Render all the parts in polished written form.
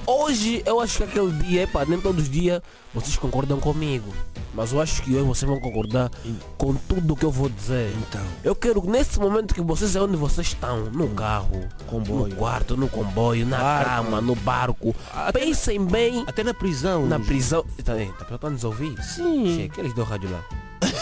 Hoje eu acho que aquele dia, epá, nem todos os dias vocês concordam comigo. Mas eu acho que hoje vocês vão concordar com tudo o que eu vou dizer. Então, Eu quero que nesse momento que vocês é onde vocês estão, no carro, comboio, no quarto, no comboio, na barco, cama, no barco, pensem bem até na prisão. na prisão. Tá a nos ouvir? Sim. Che, aqueles do rádio lá.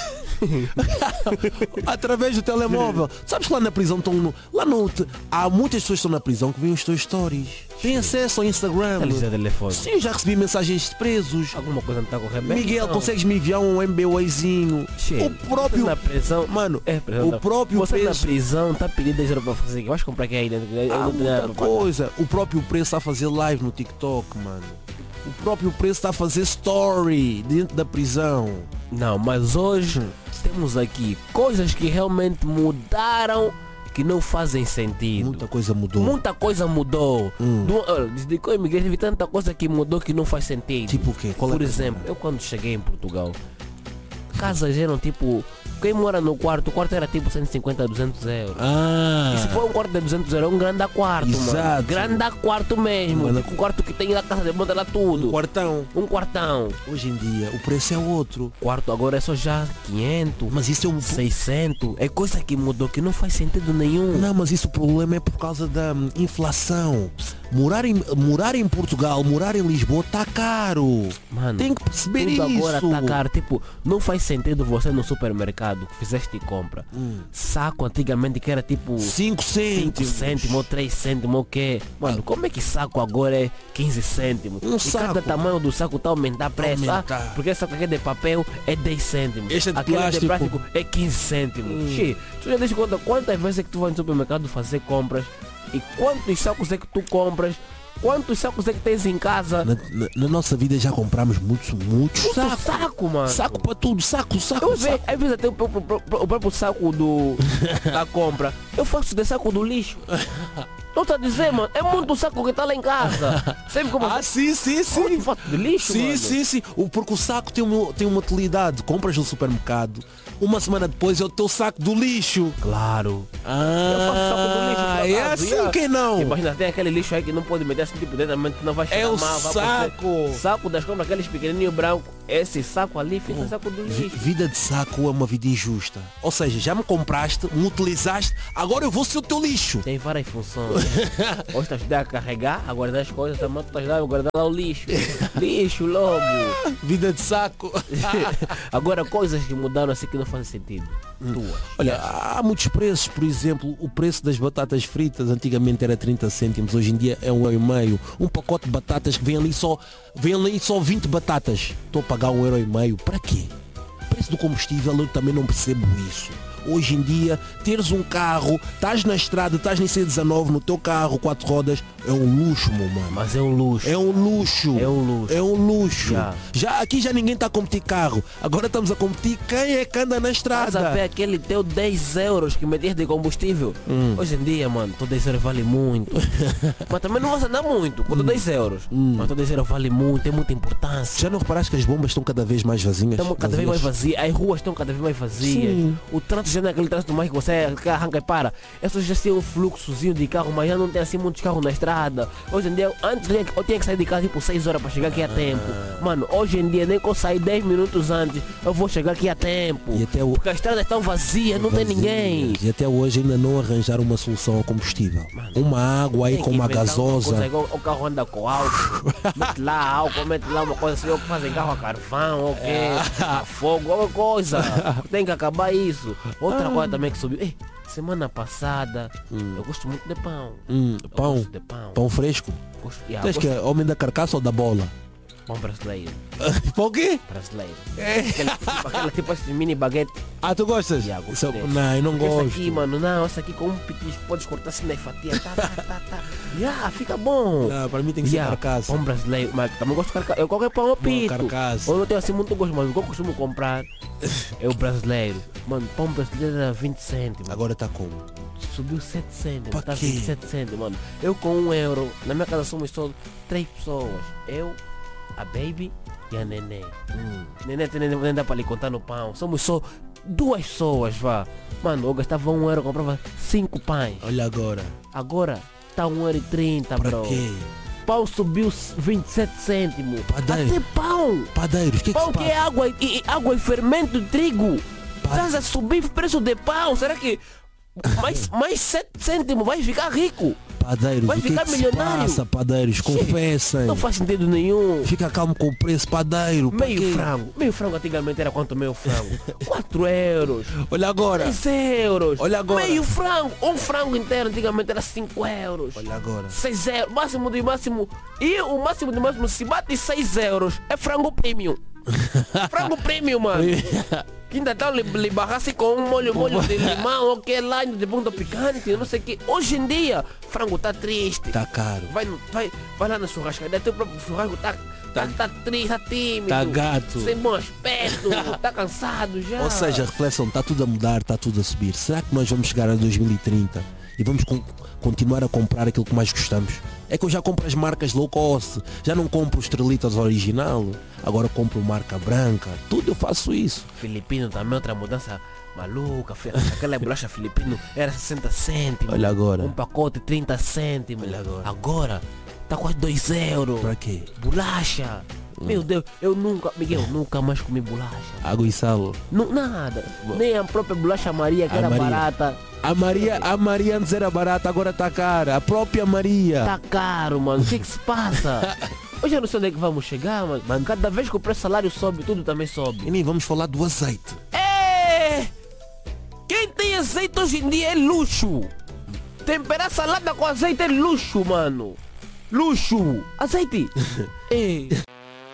Através do telemóvel. Sabes que lá na prisão estão lá no, há muitas pessoas que estão na prisão que veem os teus stories. Têm acesso ao Instagram. Eles é telefone. Sim, já recebi mensagens de presos. Alguma coisa não está correndo bem? Miguel, Não. consegues me enviar um MBWayzinho? Che, O próprio na prisão. Mano, Prisão o não. próprio Você na preço. prisão está pedindo 10 euros para fazer. Vais comprar aqui aí dentro. Eu Há não tenho nada muita para pagar. coisa. O próprio preço está a fazer live no TikTok, mano. O próprio preço está a fazer story dentro da prisão. Não, mas hoje temos aqui coisas que realmente mudaram, que não fazem sentido. Muita coisa mudou. Muita coisa mudou. Desde que eu imigrei, vi tanta coisa que mudou que não faz sentido. Tipo o quê? Qual é Por que é? exemplo, eu quando cheguei em Portugal, casas eram tipo... Quem mora no quarto, o quarto era tipo 150, 200 euros. Ah, E se for um quarto de 200 euros, é um grande quarto, Exato. mano. Grande quarto mesmo. Mano. Um quarto que tem na casa de monta lá tudo. quartão. Um quartão. Hoje em dia o preço é outro. Quarto agora é só já 500, Mas isso é um... 600. É coisa que mudou, que não faz sentido nenhum. Não, mas isso o problema é por causa da inflação. Morar em Portugal, morar em Lisboa tá caro. Mano, Tem que perceber tudo isso. agora tá caro. Tipo, não faz sentido você no supermercado que fizeste compra. Saco antigamente que era tipo 5 5 cêntimos. cêntimos ou 3 cêntimos ou quê? Mano, como é que saco agora é 15 cêntimos? Um E cada saco. tamanho do saco tá a aumentar preço. Aumentar. Porque esse saco aqui é de papel é 10 cêntimos. Este é de Aquele plástico. de plástico é 15 cêntimos. Xê, tu já deixa conta quantas vezes é que tu vai no supermercado fazer compras e quantos sacos é que tu compras? Quantos sacos é que tens em casa? Na nossa vida já compramos muitos Muito sacos. saco, mano. Saco para tudo, saco. Eu vejo, às vezes até o próprio saco da compra. Eu faço de saco do lixo. Não tá a dizer, mano, é muito saco que tá lá em casa. Sempre como Sim. como eu faço de lixo, mano. Sim. Porque o saco tem uma utilidade. Compras no supermercado, uma semana depois é o teu saco do lixo. Claro. Eu faço saco do lixo. por É acaso, assim yeah. que não. Imagina, tem aquele lixo aí que não pode meter assim tipo diretamente, não vai chegar É o mal, vai saco. acontecer. Saco das compras, aqueles pequenininho branco. Esse saco ali fica saco do lixo. Vida de saco é uma vida injusta. Ou seja, já me compraste, me utilizaste, agora eu vou ser o teu lixo. Tem várias funções. Hoje estás a carregar, a guardar as coisas, também tu estás a guardar lá o lixo. Lixo, logo. Vida de saco. Agora, coisas que mudaram assim que não fazem sentido. Tuas. Olha, há muitos preços, por exemplo, o preço das batatas fritas antigamente era 30 cêntimos, hoje em dia é 1,5€. Um pacote de batatas que vem ali só 20 batatas. Estou a pagar 1,5€. Para quê? O preço do combustível eu também não percebo isso. Hoje em dia, teres um carro, estás na estrada, estás em C19 no teu carro, 4 rodas, é um luxo, meu mano. Mas é um luxo. É um luxo. É um luxo. É um luxo. Já. Aqui já ninguém está a competir carro. Agora estamos a competir quem é que anda na Estás a ver estrada. aquele teu 10 euros que metias de combustível? Hoje em dia, mano, teu 10 euros vale muito. Mas também não vas andar muito com 10 euros. Mas teu 10 euros vale muito, tem muita importância. Já não reparaste que as bombas estão cada vez mais vazias? Estão cada vez mais vazias, as ruas estão cada vez mais vazias. Sim. O trânsito já não é aquele trânsito mais que você arranca e para. Essas já tem um fluxozinho de carro, mas já não tem assim muitos carros na estrada. Hoje em dia, antes eu tinha que sair de casa tipo 6 horas para chegar aqui a tempo. Mano, hoje em dia, nem que eu sair 10 minutos antes, eu vou chegar aqui a tempo. E até o... Porque a estrada está vazia, não tem ninguém. E até hoje ainda não arranjaram uma solução ao combustível. Uma água aí Tem com que uma inventar gasosa. coisa, igual o carro anda com álcool. Mete lá álcool, mete lá uma coisa assim, ou que fazem carro a carvão, ok? A fogo, alguma coisa. Tem que acabar isso. Outra coisa também que subiu. Ei, semana passada, eu gosto muito de pão. Eu Pão. gosto de pão. Pão fresco. Gosto, Tens que é homem da carcaça ou da bola? Pão brasileiro. Pão o quê? Brasileiro. Aquela tipo assim, mini baguete. Ah, tu gostas? Yeah, gosto Isso- desse. Não, eu não Porque gosto. esse aqui, mano, não, esse aqui com um pitisco, podes cortar assim na fatia. Fica bom. Não, para mim tem que ser carcaça. Pão brasileiro, mas também gosto de carcaça. Eu qualquer pão eu pito. Carcaça. Eu não tenho assim muito gosto, mas o que eu costumo comprar é o brasileiro. Mano, pão brasileiro era 20 cêntimos. Agora está como? Subiu 7 cêntimos, Pra tá quê? 27 cêntimos, mano. Eu com 1 euro, na minha casa somos só 3 pessoas. Eu, a Baby e a Nenê. Nenê nem dá para lhe contar no pão. Somos só 2 pessoas, vá. Mano, eu gastava 1 euro, comprava 5 pães. Olha agora. Agora tá 1,30 Para bro. quê? pão subiu 27 cêntimos. Padeiro. Até pão. Padeiros, o que é que Pão se que é passa? água e fermento de trigo. Estás a subir o preço de pão. Será que mais 7 cêntimos vai ficar rico? Padeiros, Vai o que é ficar que se milionário. passa, padeiros? Confessem. Não faz sentido nenhum. Fica calmo com o preço, padeiro. Pra Meio quê? frango. Meio frango antigamente era quanto meio frango? 4 euros. Olha agora. 10 euros. Olha agora. Meio frango. Um frango inteiro antigamente era 5 euros. Olha agora. 6 euros. Máximo de máximo. E o máximo de máximo, se bate 6 euros, é frango premium. Frango premium, mano. Que ainda tá lhe barrasse com um molho de limão, ou que lá de bunda picante, não sei o que. Hoje em dia, frango tá triste. Tá caro. Vai lá na churrascaria, teu próprio churrasco tá triste, tá tímido. Tá gato. Sem bom aspecto, tá cansado já. Ou seja, a reflexão, está tudo a mudar, está tudo a subir. Será que nós vamos chegar a 2030 e vamos continuar a comprar aquilo que mais gostamos? É que eu já compro as marcas low cost, já não compro os Estrelitas original, agora compro marca branca, tudo eu faço isso. Filipino também, outra mudança maluca. Aquela bolacha filipino era 60 cêntimos. Olha agora. Um pacote 30 cêntimos. Olha agora. Agora tá quase 2 euros. Pra quê? Bolacha. Meu Deus, Miguel, nunca mais comi bolacha. Água e sal. Nada. Nem a própria bolacha Maria, que A era Maria. barata. A Maria antes era barata, agora tá cara. A própria Maria. Tá caro, mano. O que se passa? Hoje eu não sei onde é que vamos chegar, mano. Cada vez que o preço do salário sobe, tudo também sobe. E nem vamos falar do azeite. Quem tem azeite hoje em dia é luxo. Temperar salada com azeite é luxo, mano. Luxo. Azeite.